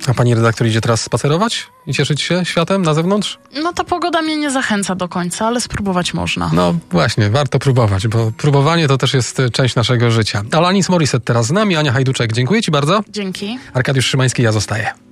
A pani redaktor idzie teraz spacerować i cieszyć się światem na zewnątrz? No ta pogoda mnie nie zachęca do końca, ale spróbować można. No właśnie, warto próbować, bo próbowanie to też jest część naszego życia. Alanis Morissette teraz z nami, Ania Hajduczek. Dziękuję ci bardzo. Dzięki. Arkadiusz Szymański, ja zostaję.